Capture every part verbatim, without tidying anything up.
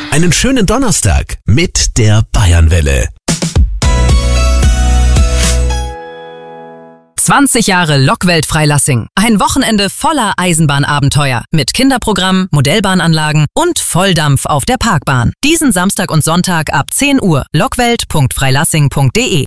Einen schönen Donnerstag mit der Bayernwelle. zwanzig Jahre Lokwelt Freilassing. Ein Wochenende voller Eisenbahnabenteuer. Mit Kinderprogramm, Modellbahnanlagen und Volldampf auf der Parkbahn. Diesen Samstag und Sonntag ab zehn Uhr. lockwelt punkt freilassing punkt de.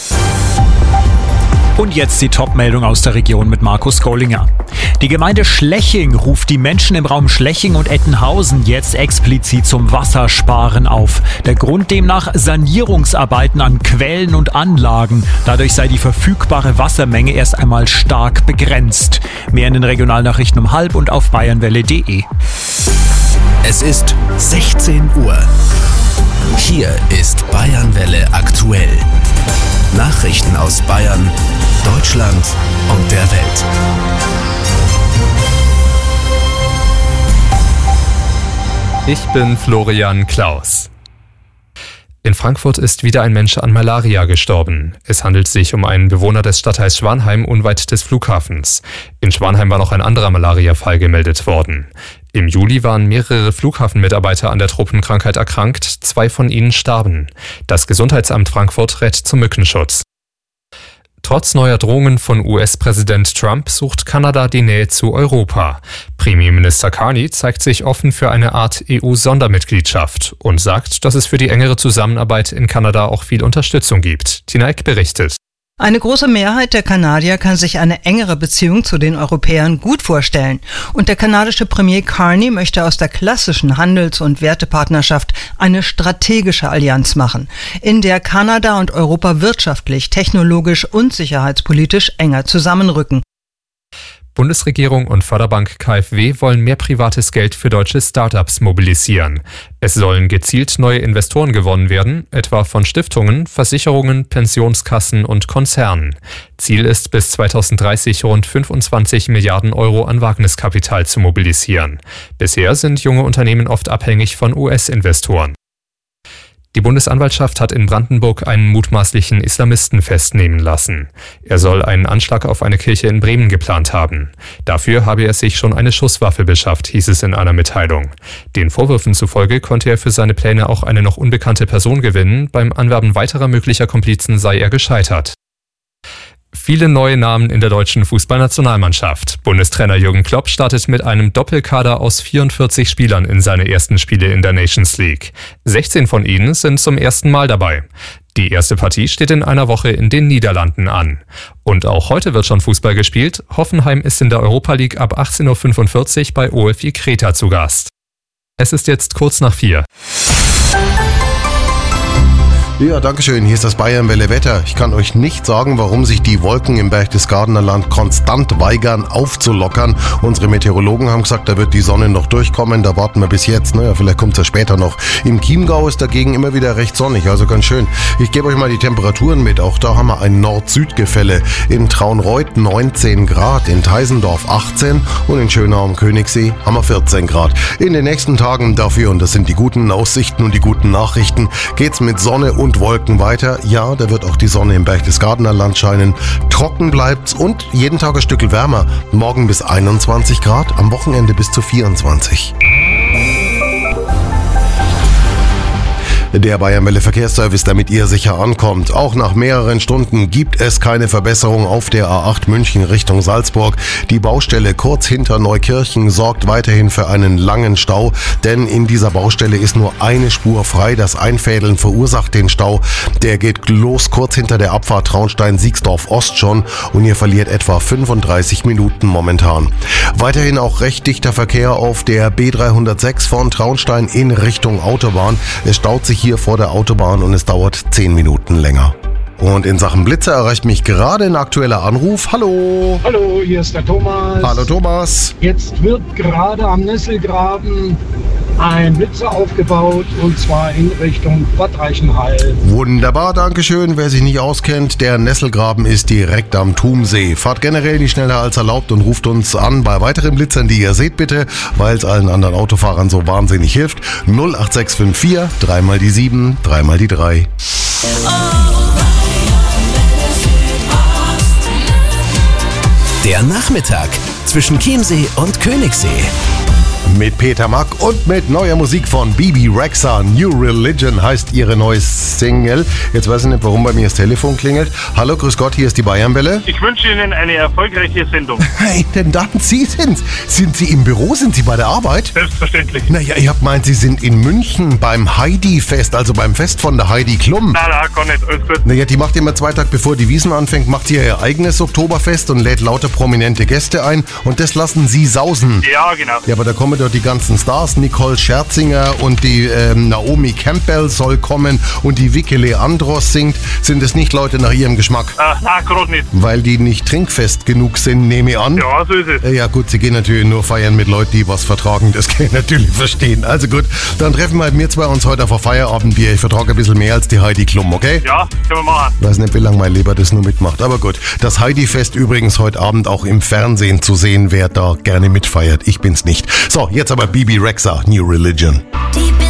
Und jetzt die Top-Meldung aus der Region mit Markus Gollinger. Die Gemeinde Schleching ruft die Menschen im Raum Schleching und Ettenhausen jetzt explizit zum Wassersparen auf. Der Grund demnach Sanierungsarbeiten an Quellen und Anlagen. Dadurch sei die verfügbare Wassermenge erst einmal stark begrenzt. Mehr in den Regionalnachrichten um halb und auf bayernwelle punkt de. Es ist sechzehn Uhr. Hier ist Bayernwelle aktuell. Nachrichten aus Bayern, Deutschland und der Welt. Ich bin Florian Klaus. In Frankfurt ist wieder ein Mensch an Malaria gestorben. Es handelt sich um einen Bewohner des Stadtteils Schwanheim unweit des Flughafens. In Schwanheim war noch ein anderer Malaria-Fall gemeldet worden. Im Juli waren mehrere Flughafenmitarbeiter an der Tropenkrankheit erkrankt, zwei von ihnen starben. Das Gesundheitsamt Frankfurt rät zum Mückenschutz. Trotz neuer Drohungen von U S-Präsident Trump sucht Kanada die Nähe zu Europa. Premierminister Carney zeigt sich offen für eine Art E U-Sondermitgliedschaft und sagt, dass es für die engere Zusammenarbeit in Kanada auch viel Unterstützung gibt. Tina Eck berichtet. Eine große Mehrheit der Kanadier kann sich eine engere Beziehung zu den Europäern gut vorstellen. Und der kanadische Premier Carney möchte aus der klassischen Handels- und Wertepartnerschaft eine strategische Allianz machen, in der Kanada und Europa wirtschaftlich, technologisch und sicherheitspolitisch enger zusammenrücken. Bundesregierung und Förderbank K f W wollen mehr privates Geld für deutsche Startups mobilisieren. Es sollen gezielt neue Investoren gewonnen werden, etwa von Stiftungen, Versicherungen, Pensionskassen und Konzernen. Ziel ist, bis zweitausenddreißig rund fünfundzwanzig Milliarden Euro an Wagniskapital zu mobilisieren. Bisher sind junge Unternehmen oft abhängig von U S-Investoren. Die Bundesanwaltschaft hat in Brandenburg einen mutmaßlichen Islamisten festnehmen lassen. Er soll einen Anschlag auf eine Kirche in Bremen geplant haben. Dafür habe er sich schon eine Schusswaffe beschafft, hieß es in einer Mitteilung. Den Vorwürfen zufolge konnte er für seine Pläne auch eine noch unbekannte Person gewinnen. Beim Anwerben weiterer möglicher Komplizen sei er gescheitert. Viele neue Namen in der deutschen Fußballnationalmannschaft. Bundestrainer Jürgen Klopp startet mit einem Doppelkader aus vierundvierzig Spielern in seine ersten Spiele in der Nations League. sechzehn von ihnen sind zum ersten Mal dabei. Die erste Partie steht in einer Woche in den Niederlanden an. Und auch heute wird schon Fußball gespielt. Hoffenheim ist in der Europa League ab achtzehn Uhr fünfundvierzig bei O F I Kreta zu Gast. Es ist jetzt kurz nach vier. Ja, dankeschön. Hier ist das Bayernwelle Wetter. Ich kann euch nicht sagen, warum sich die Wolken im Berchtesgadener Land konstant weigern, aufzulockern. Unsere Meteorologen haben gesagt, da wird die Sonne noch durchkommen. Da warten wir bis jetzt. Naja, vielleicht kommt es ja später noch. Im Chiemgau ist dagegen immer wieder recht sonnig, also ganz schön. Ich gebe euch mal die Temperaturen mit. Auch da haben wir ein Nord-Süd-Gefälle. In Traunreut neunzehn Grad, in Teisendorf achtzehn und in Schönau am Königssee haben wir vierzehn Grad. In den nächsten Tagen dafür, und das sind die guten Aussichten und die guten Nachrichten, geht's mit Sonne und Und Wolken weiter. Ja, da wird auch die Sonne im Berchtesgadener Land scheinen. Trocken bleibt's und jeden Tag ein Stück wärmer. Morgen bis einundzwanzig Grad, am Wochenende bis zu vierundzwanzig. Der Bayernwelle Verkehrsservice, damit ihr sicher ankommt. Auch nach mehreren Stunden gibt es keine Verbesserung auf der A acht München Richtung Salzburg. Die Baustelle kurz hinter Neukirchen sorgt weiterhin für einen langen Stau, denn in dieser Baustelle ist nur eine Spur frei. Das Einfädeln verursacht den Stau. Der geht los kurz hinter der Abfahrt Traunstein-Siegsdorf Ost schon und ihr verliert etwa fünfunddreißig Minuten momentan. Weiterhin auch recht dichter Verkehr auf der B dreihundertsechs von Traunstein in Richtung Autobahn. Es staut sich hier vor der Autobahn und es dauert zehn Minuten länger. Und in Sachen Blitze erreicht mich gerade ein aktueller Anruf. Hallo. Hallo, hier ist der Thomas. Hallo Thomas. Jetzt wird gerade am Nesselgraben ein Blitzer aufgebaut und zwar in Richtung Bad Reichenhall. Wunderbar, dankeschön. Wer sich nicht auskennt, der Nesselgraben ist direkt am Thumsee. Fahrt generell nicht schneller als erlaubt und ruft uns an bei weiteren Blitzern, die ihr seht bitte, weil es allen anderen Autofahrern so wahnsinnig hilft. null acht sechs fünf vier, dreimal die sieben, dreimal die drei. Der Nachmittag zwischen Chiemsee und Königssee. Mit Peter Mack und mit neuer Musik von Bebe Rexha. New Religion heißt ihre neue Single. Jetzt weiß ich nicht, warum bei mir das Telefon klingelt. Hallo, grüß Gott, hier ist die Bayernwelle. Ich wünsche Ihnen eine erfolgreiche Sendung. Hey, denn dann Sie sind's. Sind Sie im Büro? Sind Sie bei der Arbeit? Selbstverständlich. Naja, ich hab meint, Sie sind in München beim Heidi-Fest, also beim Fest von der Heidi Klum. Nein, nein, gar nicht. Alles gut. Naja, die macht immer zwei Tage bevor die Wiesn anfängt, macht sie ihr eigenes Oktoberfest und lädt lauter prominente Gäste ein und das lassen Sie sausen. Ja, genau. Ja, aber da kommen doch die ganzen Stars. Nicole Scherzinger und die ähm, Naomi Campbell soll kommen und die Vicky Leandros singt. Sind es nicht Leute nach ihrem Geschmack? Äh, nein, gerade nicht. Weil die nicht trinkfest genug sind, nehme ich an. Ja, so ist es. Äh, Ja gut, sie gehen natürlich nur feiern mit Leuten, die was vertragen. Das kann ich natürlich verstehen. Also gut, dann treffen wir wir zwei uns heute auf ein Feierabendbier. Ich vertrage ein bisschen mehr als die Heidi Klum, okay? Ja, können wir machen. Ich weiß nicht, wie lange mein Leber das nur mitmacht. Aber gut, das Heidi-Fest übrigens heute Abend auch im Fernsehen zu sehen, wer da gerne mitfeiert. Ich bin's nicht. So, jetzt aber Bebe Rexha, New Religion.